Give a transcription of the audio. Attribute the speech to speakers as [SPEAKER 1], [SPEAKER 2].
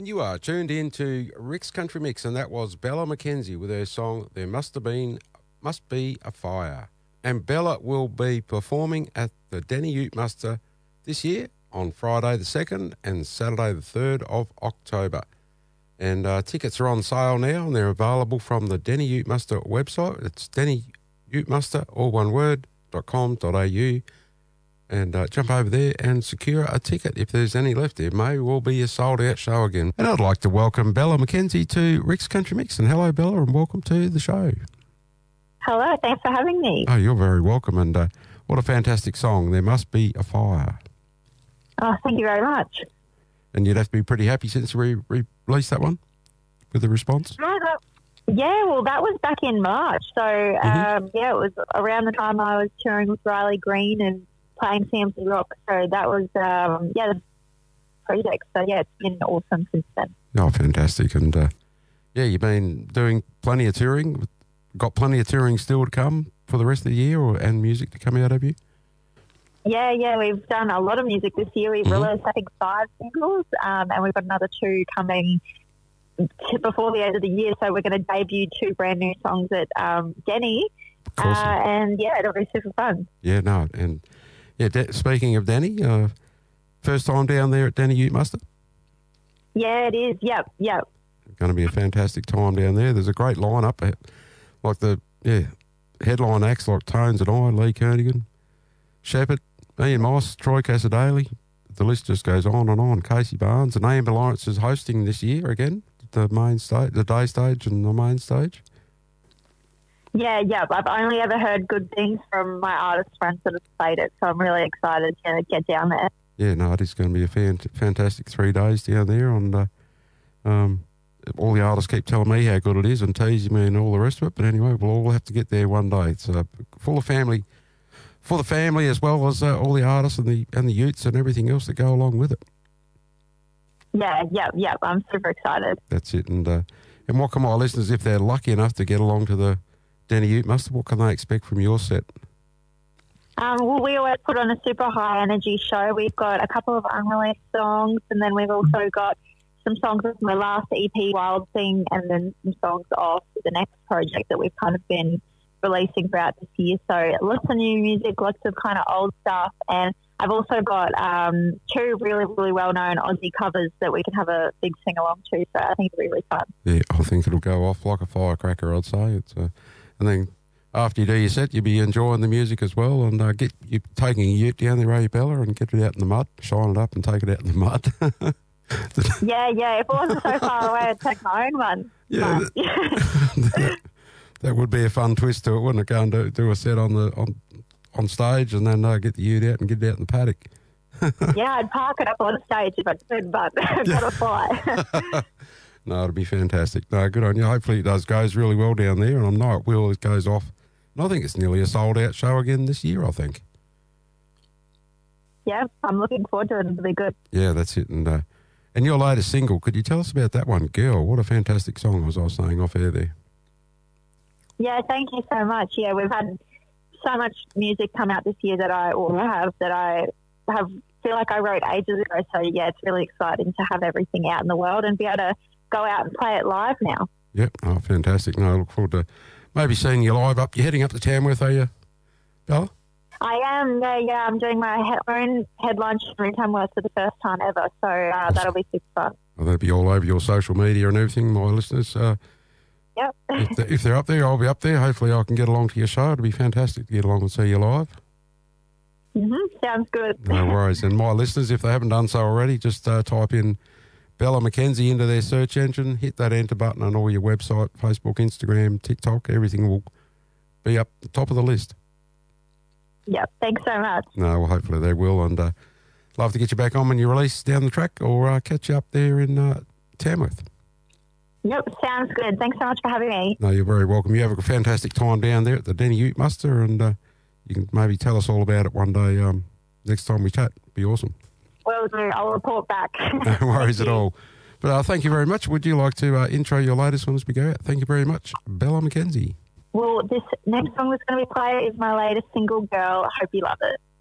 [SPEAKER 1] And you are tuned in to Rick's Country Mix, and that was Bella McKenzie with her song There Must Be a Fire. And Bella will be performing at the Denny Ute Muster this year on Friday the 2nd and Saturday the 3rd of October. And tickets are on sale now, and they're available from the Denny Ute Muster website. It's dennyutemuster, all one word, .com.au. And jump over there and secure a ticket if there's any left. There may well be a sold-out show again. And I'd like to welcome Bella McKenzie to Rick's Country Mix. And hello, Bella, and welcome to the show.
[SPEAKER 2] Hello, thanks for having me.
[SPEAKER 1] Oh, you're very welcome. And what a fantastic song, There Must Be a Fire.
[SPEAKER 2] Oh, thank you very much.
[SPEAKER 1] And you'd have to be pretty happy since we released that one with the response?
[SPEAKER 2] Yeah, well, that was back in March. So, yeah, it was around the time I was touring with Riley Green and playing CMC Rock. So that was, the project. So, yeah, it's been awesome since then.
[SPEAKER 1] Oh, fantastic. And, yeah, you've been doing plenty of touring. Got plenty of touring still to come for the rest of the year and music to come out of you?
[SPEAKER 2] Yeah, we've done a lot of music this year. We've released, I think, 5 singles, and we've got another 2 coming before the end of the year. So we're going to debut 2 brand new songs at Denny. And, yeah, it'll be super fun.
[SPEAKER 1] Yeah, no, and... Yeah, speaking of Denny, first time down there at Denny Ute Muster?
[SPEAKER 2] Yeah, it is. Yep.
[SPEAKER 1] Going to be a fantastic time down there. There's a great lineup, like the headline acts like Tones and I, Lee Kernaghan, Shepherd, Ian Moss, Troy Casadale. The list just goes on and on. Casey Barnes and Amber Lawrence is hosting this year again, the main stage, the day stage and the main stage.
[SPEAKER 2] Yeah. I've only ever heard good things from my artist friends that have played it, so I'm really excited to get down there. Yeah,
[SPEAKER 1] no, it is going to be a fantastic 3 days down there. And all the artists keep telling me how good it is and teasing me and all the rest of it. But anyway, we'll all have to get there one day. It's full of family, for the family as well as all the artists and the Utes and everything else that go along with it.
[SPEAKER 2] Yeah. I'm super excited.
[SPEAKER 1] That's it. And what can my listeners, if they're lucky enough to get along to the Denny Ute Muster, what can they expect from your set?
[SPEAKER 2] Well, we always put on a super high energy show. We've got a couple of unreleased songs, and then we've also got some songs of my last EP, Wild Thing, and then some songs off the next project that we've kind of been releasing throughout this year. So lots of new music, lots of kind of old stuff, and I've also got 2 really, really well-known Aussie covers that we can have a big sing-along to, so I think it'll be really fun.
[SPEAKER 1] Yeah, I think it'll go off like a firecracker, I'd say. It's and then after you do your set, you'll be enjoying the music as well, and get you taking a ute down there, Bella, and get it out in the mud, shine it up and take it out in the mud.
[SPEAKER 2] Yeah, if it wasn't so far away, I'd take my own one.
[SPEAKER 1] Yeah, that would be a fun twist to it, wouldn't it? Go and do a set on stage and then get the ute out and get it out in the paddock.
[SPEAKER 2] Yeah, I'd park it up on stage if I could, but I've got to fly.
[SPEAKER 1] No, it'll be fantastic. No, good on you. Hopefully it goes really well down there, and I know it will. It goes off. And I think it's nearly a sold-out show again this year, I think.
[SPEAKER 2] Yeah, I'm looking forward to it. It'll be good.
[SPEAKER 1] Yeah, that's it. And your latest single, could you tell us about that one, Girl? What a fantastic song, as I was saying off air there.
[SPEAKER 2] Yeah, thank you so much. Yeah, we've had so much music come out this year that I feel like I wrote ages ago. So, yeah, it's really exciting to have everything out in the world and be able to go out and play it live now.
[SPEAKER 1] Yep. Oh, fantastic. No, I look forward to maybe seeing you live up. You're heading up to Tamworth, are you, Bella?
[SPEAKER 2] I am. Yeah, I'm doing my own headline show in Tamworth for the first time ever. So awesome. That'll be super fun.
[SPEAKER 1] Well, that'll be all over your social media and everything, my listeners.
[SPEAKER 2] Yep.
[SPEAKER 1] if they're up there, I'll be up there. Hopefully I can get along to your show. It'll be fantastic to get along and see you live.
[SPEAKER 2] Sounds good.
[SPEAKER 1] No worries. And my listeners, if they haven't done so already, just type in Bella McKenzie into their search engine, hit that enter button on all your website, Facebook, Instagram, TikTok, everything will be up the top of the list.
[SPEAKER 2] Yeah, thanks so much.
[SPEAKER 1] No, well, hopefully they will, and love to get you back on when you release down the track or catch you up there in Tamworth.
[SPEAKER 2] Yep, sounds good. Thanks so much for having me.
[SPEAKER 1] No, you're very welcome. You have a fantastic time down there at the Denny Ute Muster, and you can maybe tell us all about it one day next time we chat. It'd be awesome.
[SPEAKER 2] Will do. I'll report back.
[SPEAKER 1] No worries at all. But thank you very much. Would you like to intro your latest one as we go out? Thank you very much, Bella McKenzie.
[SPEAKER 2] Well, this next song that's going to be played is my latest single, Girl. I hope you love it.